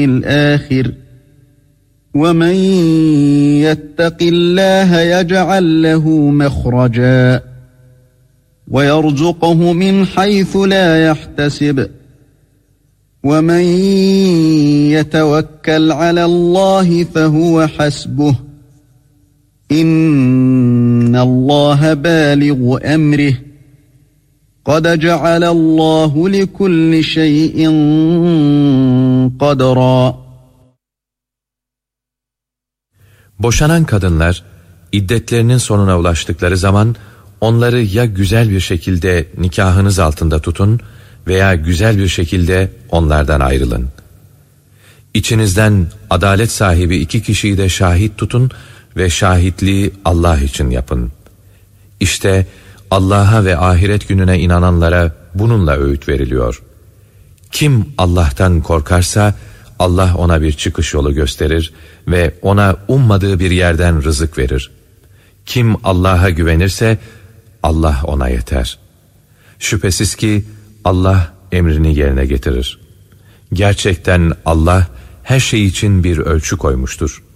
الآخر ومن يتق الله يجعل له مخرجا ويرزقه من حيث لا يحتسب ومن يتوكل على الله فهو حسبه إن الله بالغ أمره قد جعل الله لكل شيء قدرا. Boşanan kadınlar iddetlerinin sonuna ulaştıkları zaman onları ya güzel bir şekilde nikahınız altında tutun veya güzel bir şekilde onlardan ayrılın. İçinizden adalet sahibi 2 kişiyi de şahit tutun ve şahitliği Allah için yapın. İşte Allah'a ve ahiret gününe inananlara bununla öğüt veriliyor. Kim Allah'tan korkarsa Allah ona bir çıkış yolu gösterir ve ona ummadığı bir yerden rızık verir. Kim Allah'a güvenirse Allah ona yeter. Şüphesiz ki Allah emrini yerine getirir. Gerçekten Allah her şey için bir ölçü koymuştur.